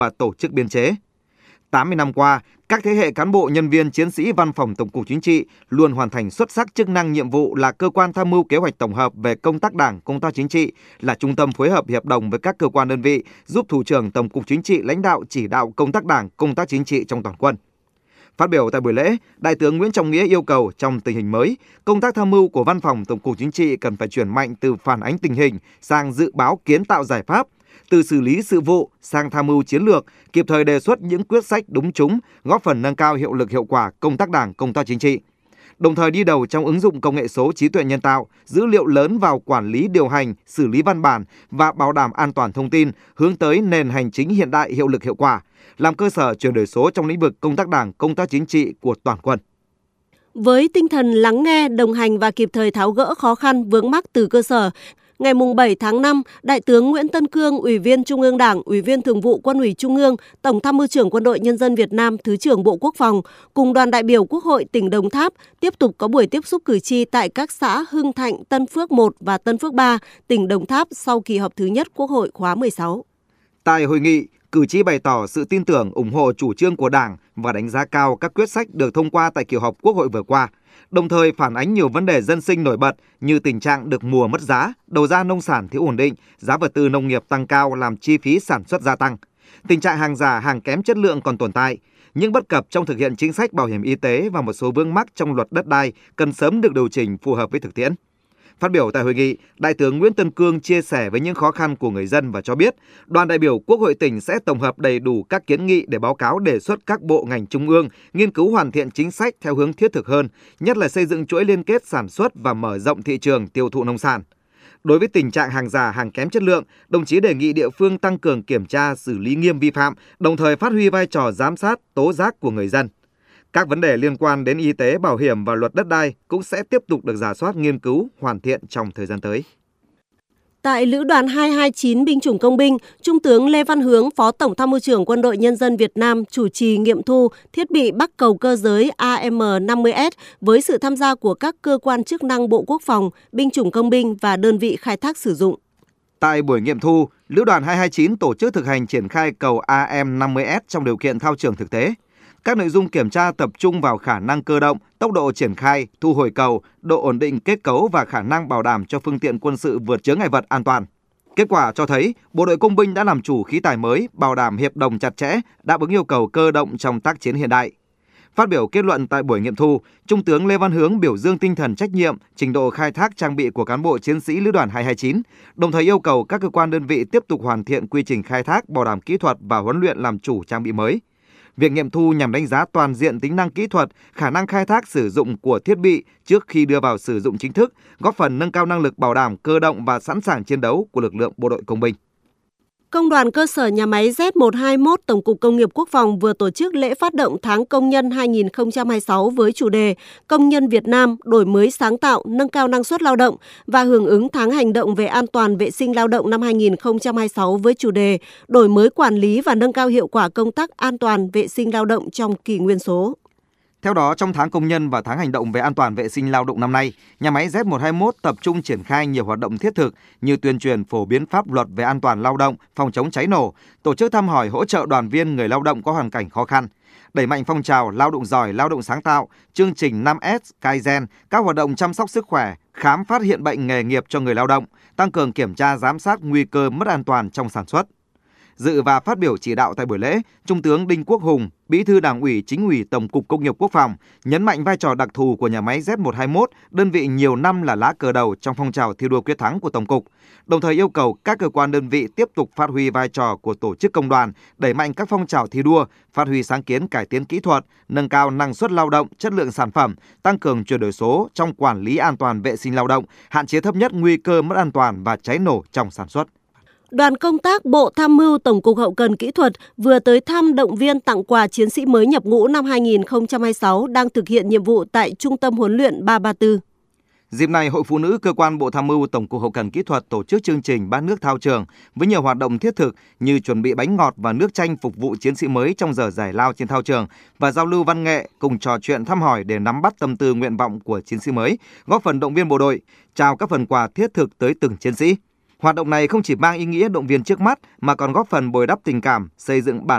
và tổ chức biên chế. 80 năm qua, các thế hệ cán bộ nhân viên chiến sĩ Văn phòng Tổng cục Chính trị luôn hoàn thành xuất sắc chức năng nhiệm vụ là cơ quan tham mưu kế hoạch tổng hợp về công tác Đảng, công tác chính trị, là trung tâm phối hợp hiệp đồng với các cơ quan đơn vị, giúp Thủ trưởng Tổng cục Chính trị lãnh đạo chỉ đạo công tác Đảng, công tác chính trị trong toàn quân. Phát biểu tại buổi lễ, Đại tướng Nguyễn Trọng Nghĩa yêu cầu trong tình hình mới, công tác tham mưu của Văn phòng Tổng cục Chính trị cần phải chuyển mạnh từ phản ánh tình hình sang dự báo kiến tạo giải pháp, từ xử lý sự vụ sang tham mưu chiến lược, kịp thời đề xuất những quyết sách đúng trúng, góp phần nâng cao hiệu lực hiệu quả công tác Đảng, công tác chính trị. Đồng thời đi đầu trong ứng dụng công nghệ số, trí tuệ nhân tạo, dữ liệu lớn vào quản lý điều hành, xử lý văn bản và bảo đảm an toàn thông tin, hướng tới nền hành chính hiện đại hiệu lực hiệu quả, làm cơ sở chuyển đổi số trong lĩnh vực công tác Đảng, công tác chính trị của toàn quân. Với tinh thần lắng nghe, đồng hành và kịp thời tháo gỡ khó khăn vướng mắc từ cơ sở, ngày 7 tháng 5, Đại tướng Nguyễn Tân Cương, Ủy viên Trung ương Đảng, Ủy viên Thường vụ Quân ủy Trung ương, Tổng tham mưu trưởng Quân đội Nhân dân Việt Nam, Thứ trưởng Bộ Quốc phòng, cùng đoàn đại biểu Quốc hội tỉnh Đồng Tháp tiếp tục có buổi tiếp xúc cử tri tại các xã Hưng Thạnh, Tân Phước 1 và Tân Phước 3, tỉnh Đồng Tháp sau kỳ họp thứ nhất Quốc hội khóa 16. Tại hội nghị, cử tri bày tỏ sự tin tưởng, ủng hộ chủ trương của Đảng và đánh giá cao các quyết sách được thông qua tại kỳ họp Quốc hội vừa qua, đồng thời phản ánh nhiều vấn đề dân sinh nổi bật như tình trạng được mùa mất giá, đầu ra nông sản thiếu ổn định, giá vật tư nông nghiệp tăng cao làm chi phí sản xuất gia tăng, tình trạng hàng giả, hàng kém chất lượng còn tồn tại, những bất cập trong thực hiện chính sách bảo hiểm y tế và một số vướng mắc trong luật đất đai cần sớm được điều chỉnh phù hợp với thực tiễn. Phát biểu tại hội nghị, Đại tướng Nguyễn Tân Cương chia sẻ với những khó khăn của người dân và cho biết, đoàn đại biểu Quốc hội tỉnh sẽ tổng hợp đầy đủ các kiến nghị để báo cáo đề xuất các bộ ngành trung ương, nghiên cứu hoàn thiện chính sách theo hướng thiết thực hơn, nhất là xây dựng chuỗi liên kết sản xuất và mở rộng thị trường tiêu thụ nông sản. Đối với tình trạng hàng giả, hàng kém chất lượng, đồng chí đề nghị địa phương tăng cường kiểm tra, xử lý nghiêm vi phạm, đồng thời phát huy vai trò giám sát, tố giác của người dân. Các vấn đề liên quan đến y tế, bảo hiểm và luật đất đai cũng sẽ tiếp tục được rà soát, nghiên cứu, hoàn thiện trong thời gian tới. Tại Lữ đoàn 229 binh chủng công binh, Trung tướng Lê Văn Hướng, Phó Tổng tham mưu trưởng Quân đội Nhân dân Việt Nam chủ trì nghiệm thu thiết bị bắc cầu cơ giới AM-50S với sự tham gia của các cơ quan chức năng Bộ Quốc phòng, binh chủng công binh và đơn vị khai thác sử dụng. Tại buổi nghiệm thu, Lữ đoàn 229 tổ chức thực hành triển khai cầu AM-50S trong điều kiện thao trường thực tế. Các nội dung kiểm tra tập trung vào khả năng cơ động, tốc độ triển khai, thu hồi cầu, độ ổn định kết cấu và khả năng bảo đảm cho phương tiện quân sự vượt chướng ngại vật an toàn. Kết quả cho thấy, Bộ đội Công binh đã làm chủ khí tài mới, bảo đảm hiệp đồng chặt chẽ, đáp ứng yêu cầu cơ động trong tác chiến hiện đại. Phát biểu kết luận tại buổi nghiệm thu, Trung tướng Lê Văn Hướng biểu dương tinh thần trách nhiệm, trình độ khai thác trang bị của cán bộ chiến sĩ Lữ đoàn 229, đồng thời yêu cầu các cơ quan đơn vị tiếp tục hoàn thiện quy trình khai thác, bảo đảm kỹ thuật và huấn luyện làm chủ trang bị mới. Việc nghiệm thu nhằm đánh giá toàn diện tính năng kỹ thuật, khả năng khai thác sử dụng của thiết bị trước khi đưa vào sử dụng chính thức, góp phần nâng cao năng lực bảo đảm cơ động và sẵn sàng chiến đấu của lực lượng bộ đội công binh. Công đoàn cơ sở nhà máy Z121 Tổng cục Công nghiệp Quốc phòng vừa tổ chức lễ phát động tháng công nhân 2026 với chủ đề Công nhân Việt Nam đổi mới sáng tạo, nâng cao năng suất lao động và hưởng ứng tháng hành động về an toàn vệ sinh lao động năm 2026 với chủ đề đổi mới quản lý và nâng cao hiệu quả công tác an toàn vệ sinh lao động trong kỷ nguyên số. Theo đó, trong tháng công nhân và tháng hành động về an toàn vệ sinh lao động năm nay, nhà máy Z121 tập trung triển khai nhiều hoạt động thiết thực như tuyên truyền phổ biến pháp luật về an toàn lao động, phòng chống cháy nổ, tổ chức thăm hỏi hỗ trợ đoàn viên người lao động có hoàn cảnh khó khăn, đẩy mạnh phong trào lao động giỏi, lao động sáng tạo, chương trình 5S Kaizen, các hoạt động chăm sóc sức khỏe, khám phát hiện bệnh nghề nghiệp cho người lao động, tăng cường kiểm tra giám sát nguy cơ mất an toàn trong sản xuất. Dự và phát biểu chỉ đạo tại buổi lễ, Trung tướng Đinh Quốc Hùng, Bí thư Đảng ủy, Chính ủy Tổng cục Công nghiệp Quốc phòng, nhấn mạnh vai trò đặc thù của nhà máy Z121, đơn vị nhiều năm là lá cờ đầu trong phong trào thi đua quyết thắng của Tổng cục, đồng thời yêu cầu các cơ quan đơn vị tiếp tục phát huy vai trò của tổ chức công đoàn, đẩy mạnh các phong trào thi đua, phát huy sáng kiến cải tiến kỹ thuật, nâng cao năng suất lao động, chất lượng sản phẩm, tăng cường chuyển đổi số trong quản lý an toàn vệ sinh lao động, hạn chế thấp nhất nguy cơ mất an toàn và cháy nổ trong sản xuất. Đoàn công tác Bộ Tham mưu Tổng cục Hậu cần Kỹ thuật vừa tới thăm động viên tặng quà chiến sĩ mới nhập ngũ năm 2026 đang thực hiện nhiệm vụ tại Trung tâm huấn luyện 334. Dịp này, Hội Phụ nữ Cơ quan Bộ Tham mưu Tổng cục Hậu cần Kỹ thuật tổ chức chương trình bát nước thao trường với nhiều hoạt động thiết thực như chuẩn bị bánh ngọt và nước chanh phục vụ chiến sĩ mới trong giờ giải lao trên thao trường và giao lưu văn nghệ cùng trò chuyện thăm hỏi để nắm bắt tâm tư nguyện vọng của chiến sĩ mới, góp phần động viên bộ đội, trao các phần quà thiết thực tới từng chiến sĩ. Hoạt động này không chỉ mang ý nghĩa động viên trước mắt mà còn góp phần bồi đắp tình cảm, xây dựng bản